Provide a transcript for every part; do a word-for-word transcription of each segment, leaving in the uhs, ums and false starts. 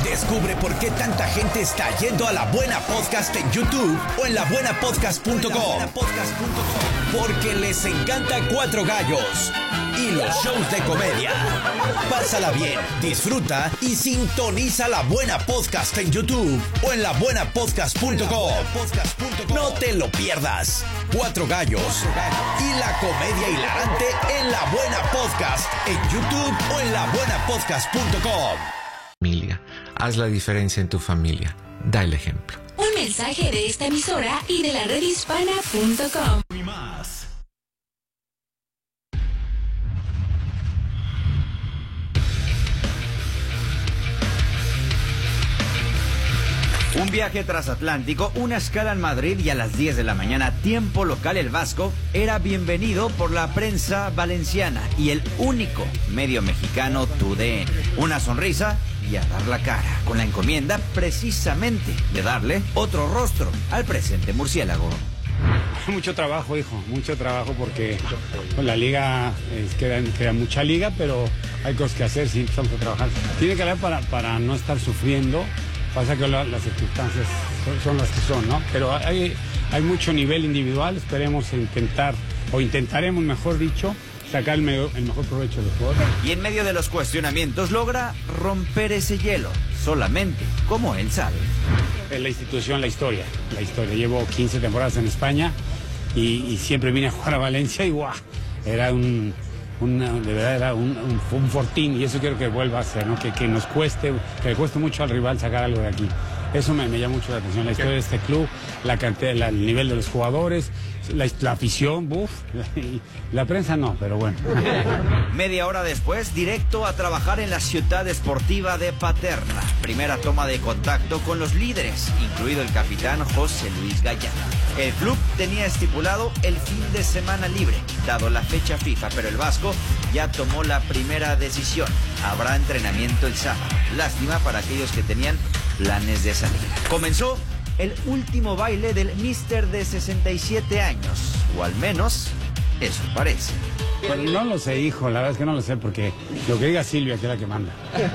Descubre por qué tanta gente está yendo a La Buena Podcast en YouTube o en la buena podcast punto com. Porque les encanta Cuatro Gallos y los shows de comedia. Pásala bien, disfruta y sintoniza La Buena Podcast en YouTube o en la buena podcast punto com. No te lo pierdas. Cuatro Gallos y la comedia hilarante en La Buena Podcast en YouTube o en la buena podcast punto com. Familia, haz la diferencia en tu familia. Da el ejemplo. Un mensaje de esta emisora y de la red hispana punto com. Y más. Un viaje transatlántico, una escala en Madrid y a las diez de la mañana, tiempo local, el Vasco era bienvenido por la prensa valenciana y el único medio mexicano, Tu D N. Una sonrisa y a dar la cara, con la encomienda precisamente de darle otro rostro al presente murciélago. Mucho trabajo, hijo, mucho trabajo porque con la liga es, queda, queda mucha liga, pero hay cosas que hacer, sí, estamos a trabajar. Tiene que haber para, para no estar sufriendo. Pasa que la, las circunstancias son, son las que son, ¿no? Pero hay, hay mucho nivel individual, esperemos intentar, o intentaremos, mejor dicho, sacar el, medio, el mejor provecho del jugador. Y en medio de los cuestionamientos logra romper ese hielo, solamente como él sabe. La institución, la historia, la historia. Llevo quince temporadas en España y, y siempre vine a jugar a Valencia y ¡guau! Era un... Una, de verdad era un, un, un fortín y eso quiero que vuelva a ser, ¿no? Que, que nos cueste, que le cueste mucho al rival sacar algo de aquí. Eso me, me llama mucho la atención, la historia de este club, la cantidad, la, el nivel de los jugadores, la, la afición, buf, la, la prensa no, pero bueno. Media hora después, directo a trabajar en la ciudad esportiva de Paterna. Primera toma de contacto con los líderes, incluido el capitán José Luis Gallá. El club tenía estipulado el fin de semana libre, dado la fecha FIFA, pero el Vasco ya tomó la primera decisión. Habrá entrenamiento el sábado. Lástima para aquellos que tenían planes de salir. Comenzó el último baile del míster de sesenta y siete años, o al menos eso parece. Bueno, no lo sé, hijo, la verdad es que no lo sé, porque lo que diga Silvia, que es la que manda.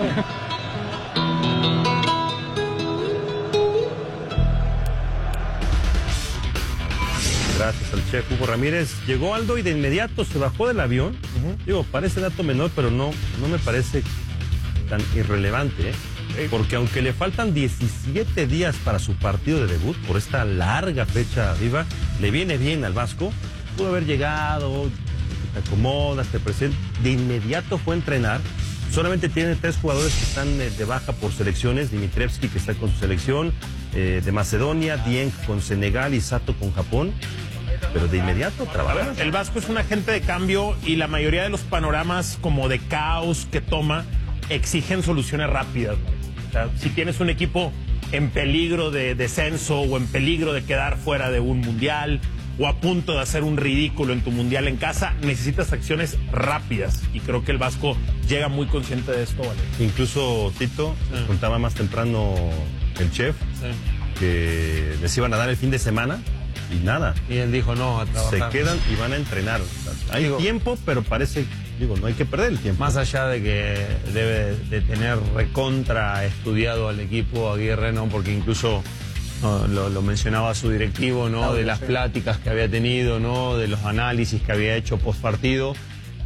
Gracias al chef Hugo Ramírez. Llegó Aldo y de inmediato se bajó del avión. Uh-huh. Digo, parece dato menor, pero no, no me parece tan irrelevante, ¿eh? Porque aunque le faltan diecisiete días para su partido de debut, por esta larga fecha viva, le viene bien al Vasco. Pudo haber llegado, te acomodas, te presentas. De inmediato fue a entrenar. Solamente tiene tres jugadores que están de baja por selecciones. Dimitrievski, que está con su selección, eh, de Macedonia, Dieng con Senegal y Sato con Japón. Pero de inmediato trabaja. El Vasco es un agente de cambio y la mayoría de los panoramas como de caos que toma exigen soluciones rápidas. O sea, si tienes un equipo en peligro de descenso o en peligro de quedar fuera de un mundial o a punto de hacer un ridículo en tu mundial en casa, necesitas acciones rápidas. Y creo que el Vasco llega muy consciente de esto, ¿vale? Incluso Tito, sí. Nos contaba más temprano el chef, sí, que les iban a dar el fin de semana y nada. Y él dijo no, a trabajar. Se quedan y van a entrenar. Hay digo, tiempo, pero parece, digo, no hay que perder el tiempo. Más allá de que debe de tener recontra estudiado al equipo Aguirre, ¿no? Porque incluso no, lo, lo mencionaba su directivo, ¿no? Claro, de las sí. pláticas que había tenido, ¿no? De los análisis que había hecho post partido.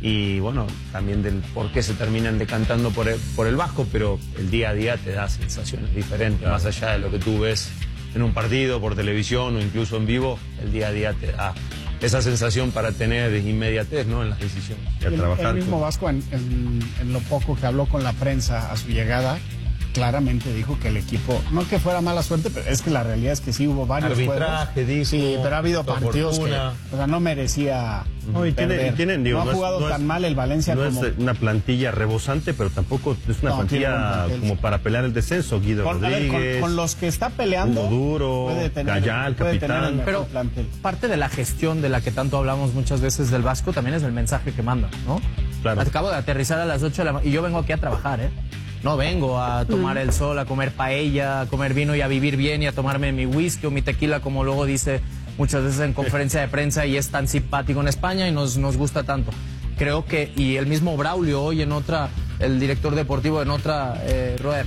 Y bueno, también del por qué se terminan decantando por el, por el Vasco, pero el día a día te da sensaciones diferentes, claro, más allá de lo que tú ves en un partido, por televisión o incluso en vivo, el día a día te da esa sensación para tener inmediatez, ¿no? En las decisiones. El, el mismo Vasco, en, en, en lo poco que habló con la prensa a su llegada, claramente dijo que el equipo, no que fuera mala suerte, pero es que la realidad es que sí hubo varios arbitraje, juegos. Dijo, sí, pero ha habido partidos fortuna. que, o sea, no merecía no, y perder. Tiene, y tienen, digo, no ha no jugado es, no tan es, mal el Valencia no como... es una plantilla rebosante, pero tampoco es una no, plantilla como para pelear el descenso. Guido con, Rodríguez, ver, con, con los que está peleando, Hugo Duro, Gallá, el capitán. Pero plantel. Parte de la gestión de la que tanto hablamos muchas veces del Vasco también es el mensaje que manda, ¿no? Claro. Acabo de aterrizar a las ocho de la mañana y yo vengo aquí a trabajar, ¿eh? No vengo a tomar el sol, a comer paella, a comer vino y a vivir bien y a tomarme mi whisky o mi tequila, como luego dice muchas veces en conferencia de prensa, y es tan simpático en España y nos, nos gusta tanto. Creo que, y el mismo Braulio hoy en otra, el director deportivo en otra eh, rueda de